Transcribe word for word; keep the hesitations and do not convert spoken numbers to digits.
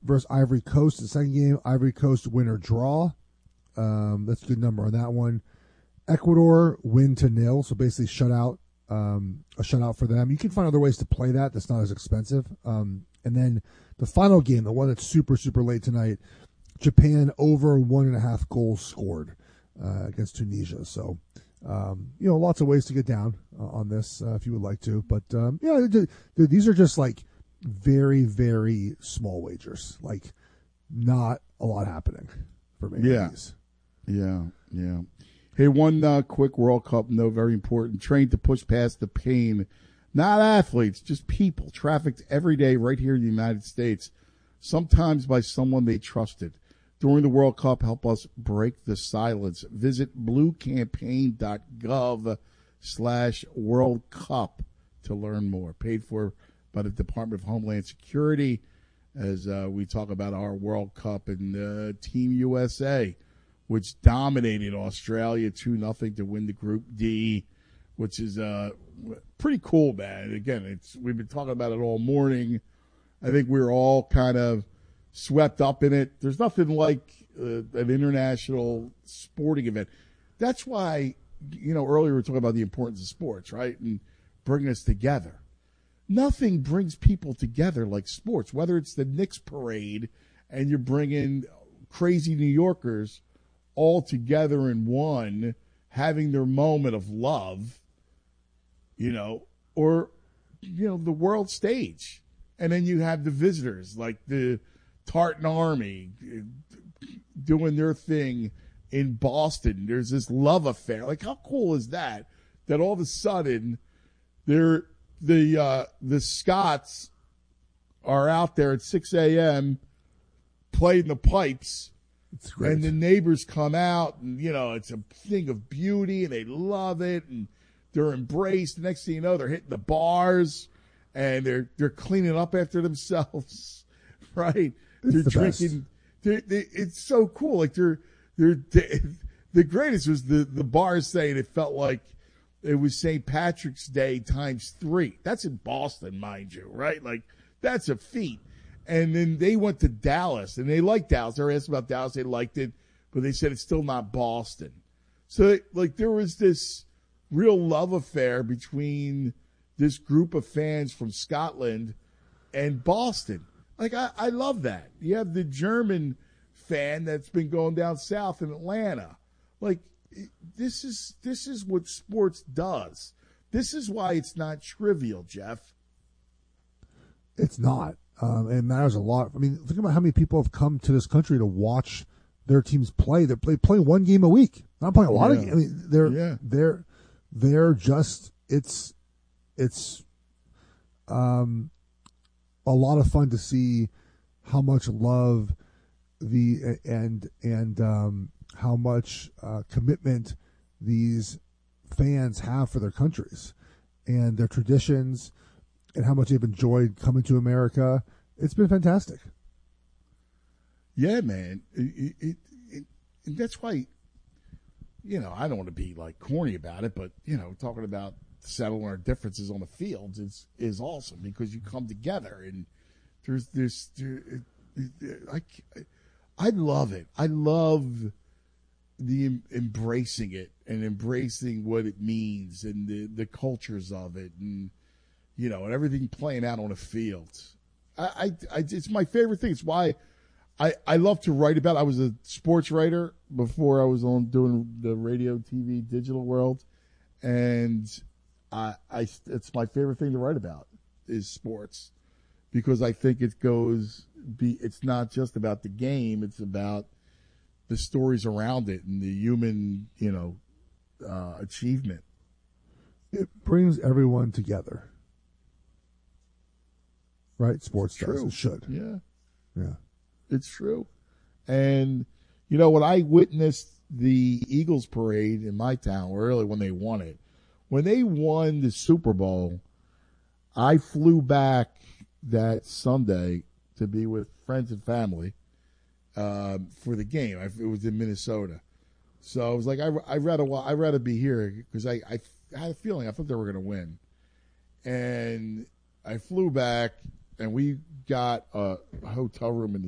versus Ivory Coast. The second game, Ivory Coast win or draw. Um, that's a good number on that one. Ecuador win to nil, so basically shut out, um, a shutout for them. You can find other ways to play that. That's not as expensive. Um, and then the final game, the one that's super, super late tonight, Japan over one and a half goals scored uh, against Tunisia. So, um, you know, lots of ways to get down uh, on this uh, if you would like to. But, um, yeah, th- th- these are just like very, very small wagers. Like, not a lot happening for me. Yeah. Yeah, yeah. Hey, one uh, quick World Cup note, very important. Trained to push past the pain. Not athletes, just people trafficked every day right here in the United States, sometimes by someone they trusted. During the World Cup, help us break the silence. Visit bluecampaign.gov slash World Cup to learn more. Paid for by the Department of Homeland Security as uh, we talk about our World Cup and uh, Team U S A, which dominated Australia two nothing to win the Group D, which is uh, pretty cool, man. Again, it's we've been talking about it all morning. I think we're all kind of swept up in it. There's nothing like uh, an international sporting event. That's why, you know, earlier we were talking about the importance of sports, right, and bringing us together. Nothing brings people together like sports, whether it's the Knicks parade and you're bringing crazy New Yorkers all together in one, having their moment of love, you know, or, you know, the world stage. And then you have the visitors like the Tartan Army doing their thing in Boston. There's this love affair. Like, how cool is that? That all of a sudden they're, the uh, the Scots are out there at six a.m. playing the pipes. It's great. And the neighbors come out, and, you know, it's a thing of beauty, and they love it, and they're embraced. The next thing you know, they're hitting the bars, and they're they're cleaning up after themselves, right? It's they're the drinking. They're, they, it's so cool. Like, they're they're they, the greatest was the the bars saying it felt like it was Saint Patrick's Day times three. That's in Boston, mind you, right? Like, that's a feat. And then they went to Dallas, and they liked Dallas. They were asked about Dallas. They liked it, but they said it's still not Boston. So, like, there was this real love affair between this group of fans from Scotland and Boston. Like, I, I love that. You have the German fan that's been going down south in Atlanta. Like, this is this is what sports does. This is why it's not trivial, Jeff. It's not. Um, it matters a lot. I mean, think about how many people have come to this country to watch their teams play. They play play one game a week. Not playing a lot yeah. of games. I mean, they're yeah. they're they're just it's it's um a lot of fun to see how much love the and and um, how much uh, commitment these fans have for their countries and their traditions, and how much they've enjoyed coming to America. It's been fantastic. Yeah, man. It, it, it, and that's why, you know, I don't want to be like corny about it, but, you know, talking about settling our differences on the fields is is awesome because you come together and there's this. There, I, I love it. I love the embracing it and embracing what it means and the, the cultures of it and, you know, and everything playing out on a field. I, I, I it's my favorite thing. It's why I, I love to write about it. I was a sports writer before I was on doing the radio, T V, digital world. And I, I, it's my favorite thing to write about is sports because I think it goes be, it's not just about the game. It's about the stories around it and the human, you know, uh, achievement. It brings everyone together. Right? Sports It's does. true. It should. Yeah. Yeah. It's true. And, you know, when I witnessed the Eagles parade in my town, early when they won it, when they won the Super Bowl, I flew back that Sunday to be with friends and family uh, for the game. I, it was in Minnesota. So I was like, I, I'd, rather, I'd rather be here because I, I had a feeling I thought they were going to win. And I flew back, and we got a hotel room in the